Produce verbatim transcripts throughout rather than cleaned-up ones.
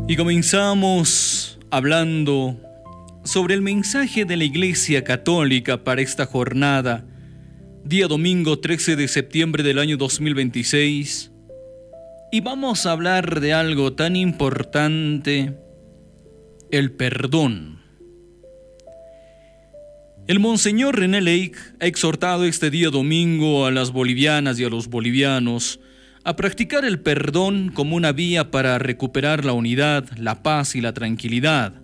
Y comenzamos hablando sobre el mensaje de la Iglesia Católica para esta jornada, día domingo trece de septiembre del año dos mil veintiséis. Y vamos a hablar de algo tan importante, el perdón. El Monseñor René Lake ha exhortado este día domingo a las bolivianas y a los bolivianos a practicar el perdón como una vía para recuperar la unidad, la paz y la tranquilidad,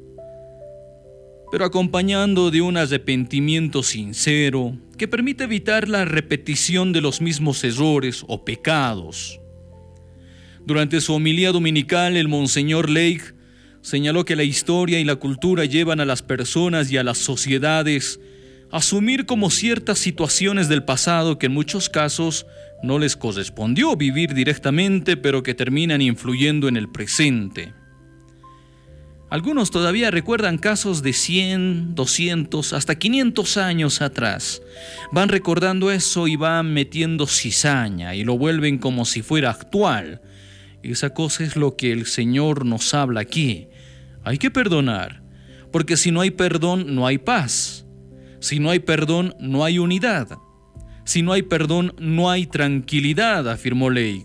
pero acompañando de un arrepentimiento sincero que permite evitar la repetición de los mismos errores o pecados. Durante su homilía dominical, el Monseñor Lake señaló que la historia y la cultura llevan a las personas y a las sociedades a asumir como ciertas situaciones del pasado que en muchos casos no les correspondió vivir directamente, pero que terminan influyendo en el presente. Algunos todavía recuerdan casos de cien, doscientos, hasta quinientos años atrás. Van recordando eso y van metiendo cizaña y lo vuelven como si fuera actual. Esa cosa es lo que el Señor nos habla aquí. Hay que perdonar, porque si no hay perdón, no hay paz. Si no hay perdón, no hay unidad. Si no hay perdón, no hay tranquilidad, afirmó Lake.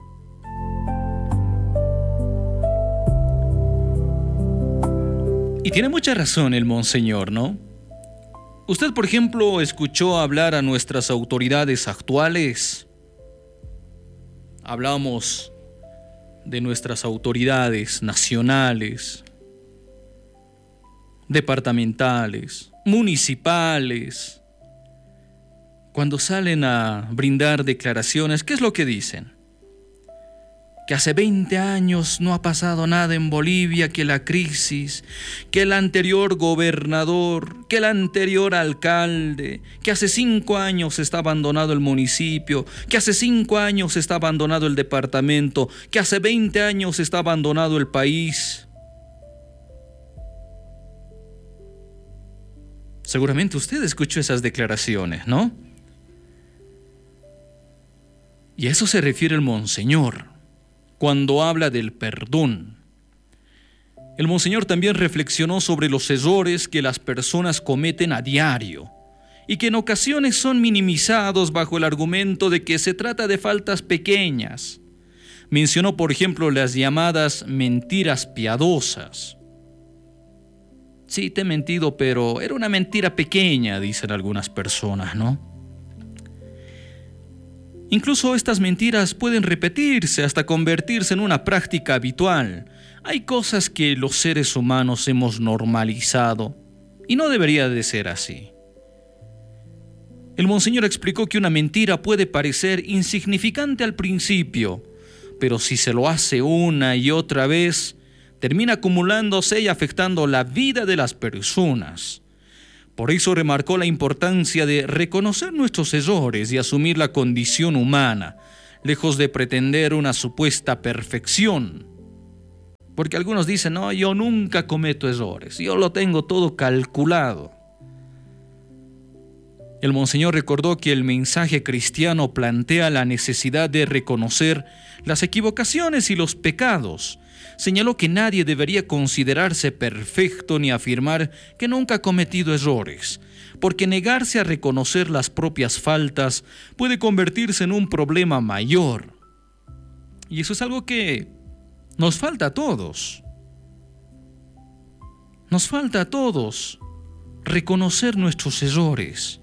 Y tiene mucha razón el Monseñor, ¿no? Usted, por ejemplo, escuchó hablar a nuestras autoridades actuales. Hablamos de nuestras autoridades nacionales, departamentales, municipales. Cuando salen a brindar declaraciones, ¿qué es lo que dicen? Que hace veinte años no ha pasado nada en Bolivia, que la crisis, que el anterior gobernador, que el anterior alcalde, que hace cinco años está abandonado el municipio, que hace cinco años está abandonado el departamento, que hace veinte años está abandonado el país. Seguramente usted escuchó esas declaraciones, ¿no? Y a eso se refiere el Monseñor cuando habla del perdón. El Monseñor también reflexionó sobre los errores que las personas cometen a diario y que en ocasiones son minimizados bajo el argumento de que se trata de faltas pequeñas. Mencionó, por ejemplo, las llamadas mentiras piadosas. Sí, te he mentido, pero era una mentira pequeña, dicen algunas personas, ¿no? Incluso estas mentiras pueden repetirse hasta convertirse en una práctica habitual. Hay cosas que los seres humanos hemos normalizado y no debería de ser así. El Monseñor explicó que una mentira puede parecer insignificante al principio, pero si se lo hace una y otra vez, termina acumulándose y afectando la vida de las personas. Por eso remarcó la importancia de reconocer nuestros errores y asumir la condición humana, lejos de pretender una supuesta perfección. Porque algunos dicen, no, yo nunca cometo errores, yo lo tengo todo calculado. El Monseñor recordó que el mensaje cristiano plantea la necesidad de reconocer las equivocaciones y los pecados. Señaló que nadie debería considerarse perfecto ni afirmar que nunca ha cometido errores, porque negarse a reconocer las propias faltas puede convertirse en un problema mayor. Y eso es algo que nos falta a todos. Nos falta a todos reconocer nuestros errores.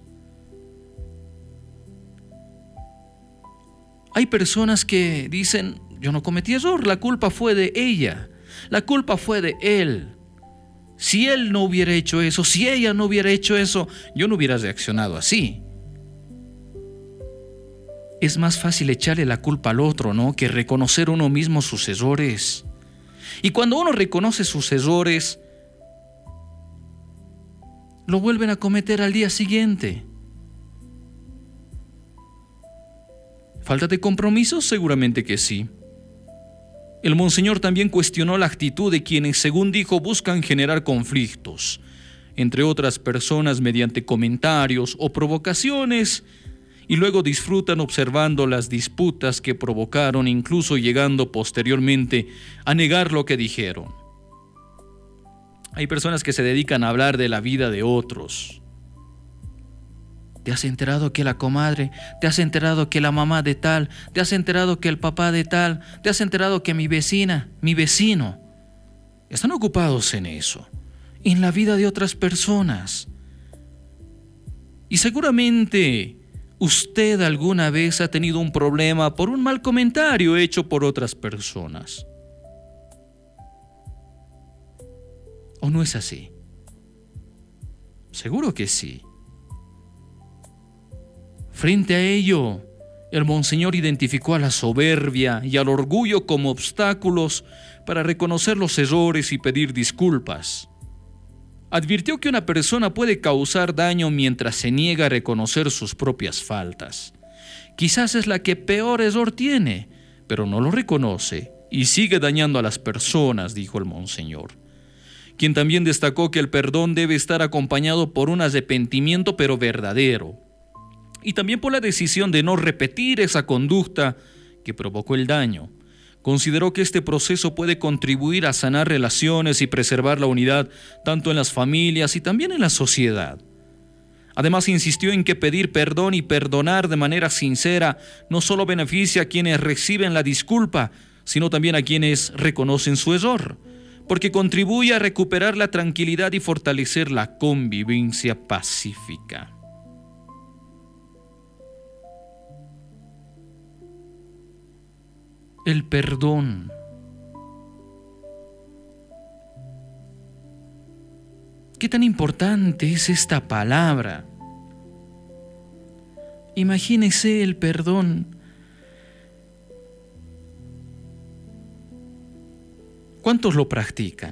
Hay personas que dicen, yo no cometí error, la culpa fue de ella, la culpa fue de él. Si él no hubiera hecho eso, si ella no hubiera hecho eso, yo no hubiera reaccionado así. Es más fácil echarle la culpa al otro, ¿no?, que reconocer uno mismo sus errores. Y cuando uno reconoce sus errores, lo vuelven a cometer al día siguiente. ¿Falta de compromiso? Seguramente que sí. El Monseñor también cuestionó la actitud de quienes, según dijo, buscan generar conflictos entre otras personas mediante comentarios o provocaciones y luego disfrutan observando las disputas que provocaron, incluso llegando posteriormente a negar lo que dijeron. Hay personas que se dedican a hablar de la vida de otros. ¿Te has enterado que la comadre? ¿Te has enterado que la mamá de tal? ¿Te has enterado que el papá de tal? ¿Te has enterado que mi vecina, mi vecino? Están ocupados en eso, en la vida de otras personas. Y seguramente usted alguna vez ha tenido un problema por un mal comentario hecho por otras personas. ¿O no es así? Seguro que sí. Frente a ello, el monseñor identificó a la soberbia y al orgullo como obstáculos para reconocer los errores y pedir disculpas. Advirtió que una persona puede causar daño mientras se niega a reconocer sus propias faltas. Quizás es la que peor error tiene, pero no lo reconoce y sigue dañando a las personas, dijo el monseñor, quien también destacó que el perdón debe estar acompañado por un arrepentimiento pero verdadero, y también por la decisión de no repetir esa conducta que provocó el daño. Consideró que este proceso puede contribuir a sanar relaciones y preservar la unidad tanto en las familias y también en la sociedad. Además, insistió en que pedir perdón y perdonar de manera sincera no solo beneficia a quienes reciben la disculpa, sino también a quienes reconocen su error, porque contribuye a recuperar la tranquilidad y fortalecer la convivencia pacífica. El perdón. ¿Qué tan importante es esta palabra? Imagínese el perdón. ¿Cuántos lo practican?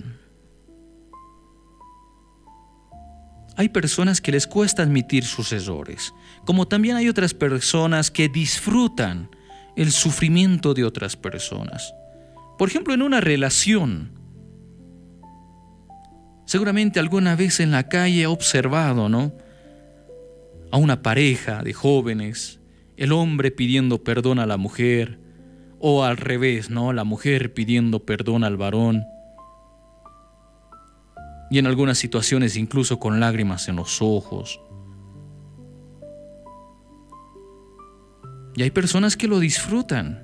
Hay personas que les cuesta admitir sus errores, como también hay otras personas que disfrutan el sufrimiento de otras personas. Por ejemplo, en una relación. Seguramente alguna vez en la calle he observado, ¿no?, a una pareja de jóvenes, el hombre pidiendo perdón a la mujer, o al revés, ¿no?, la mujer pidiendo perdón al varón. Y en algunas situaciones incluso con lágrimas en los ojos. Y hay personas que lo disfrutan.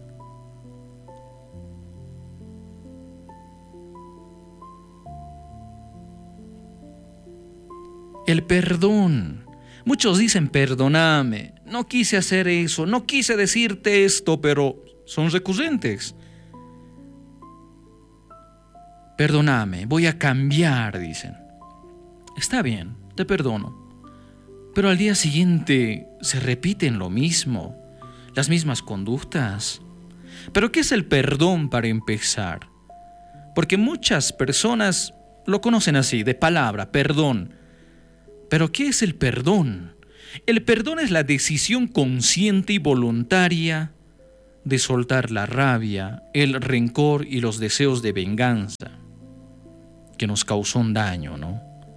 El perdón. Muchos dicen, perdóname, no quise hacer eso, no quise decirte esto, pero son recurrentes. Perdóname, voy a cambiar, dicen. Está bien, te perdono. Pero al día siguiente se repiten lo mismo. Las mismas conductas. ¿Pero qué es el perdón para empezar? Porque muchas personas lo conocen así, de palabra, perdón. ¿Pero qué es el perdón? El perdón es la decisión consciente y voluntaria de soltar la rabia, el rencor y los deseos de venganza que nos causó un daño, ¿no?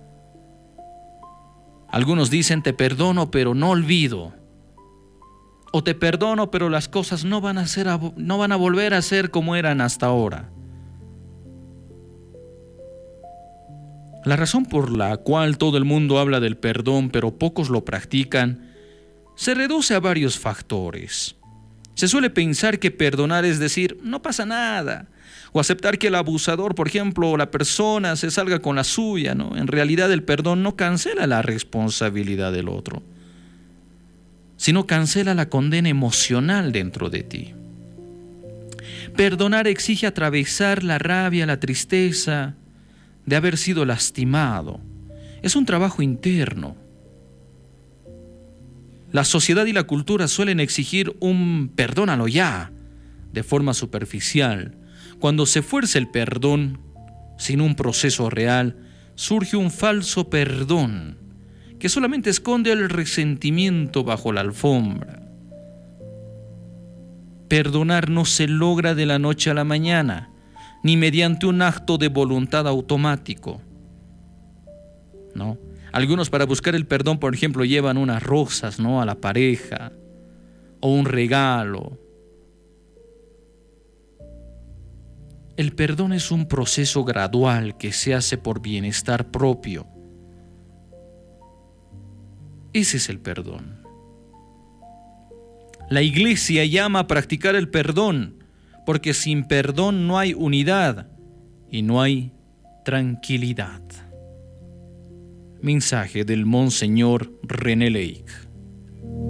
Algunos dicen, te perdono, pero no olvido. O te perdono, pero las cosas no van a ser, no van a volver a ser como eran hasta ahora. La razón por la cual todo el mundo habla del perdón, pero pocos lo practican, se reduce a varios factores. Se suele pensar que perdonar es decir, no pasa nada, o aceptar que el abusador, por ejemplo, o la persona se salga con la suya, ¿no? En realidad el perdón no cancela la responsabilidad del otro, sino cancela la condena emocional dentro de ti. Perdonar exige atravesar la rabia, la tristeza de haber sido lastimado. Es un trabajo interno. La sociedad y la cultura suelen exigir un perdónalo ya, de forma superficial. Cuando se fuerza el perdón sin un proceso real, surge un falso perdón que solamente esconde el resentimiento bajo la alfombra. Perdonar no se logra de la noche a la mañana, ni mediante un acto de voluntad automático. No. Algunos, para buscar el perdón, por ejemplo, llevan unas rosas, ¿no?, a la pareja, o un regalo. El perdón es un proceso gradual que se hace por bienestar propio. Ese es el perdón. La Iglesia llama a practicar el perdón, porque sin perdón no hay unidad y no hay tranquilidad. Mensaje del Monseñor René Lake.